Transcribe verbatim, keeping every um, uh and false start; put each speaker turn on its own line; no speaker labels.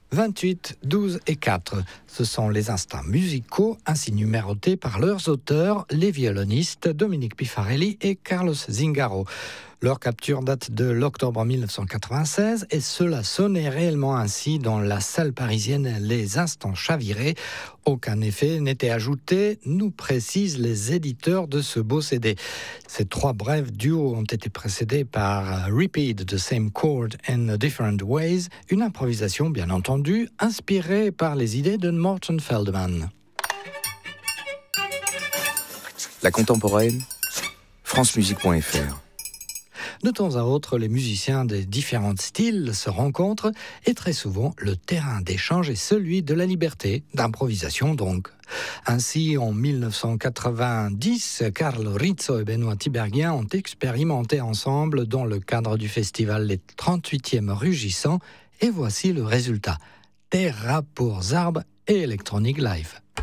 vingt-huit, douze et quatre. Ce sont les instants musicaux ainsi numérotés par leurs auteurs, les violonistes Dominique Pifarelli et Carlos Zingaro. Leur capture date de l'octobre mille neuf cent quatre-vingt-seize et cela sonnait réellement ainsi dans la salle parisienne Les Instants Chavirés. Aucun effet n'était ajouté, nous précisent les éditeurs de ce beau C D. Ces trois brefs duos ont été précédés par Repeat the Same Chord in Different Ways, une improvisation bien entendu inspirée par les idées de Morton Feldman.
La contemporaine, france musique point f r.
De temps à autre, les musiciens des différents styles se rencontrent et très souvent, le terrain d'échange est celui de la liberté, d'improvisation donc. Ainsi, en mille neuf cent quatre-vingt-dix, Carl Rizzo et Benoît Tiberghien ont expérimenté ensemble dans le cadre du festival Les trente-huitièmes Rugissants et voici le résultat. Terra pour Zarb et Electronic Live.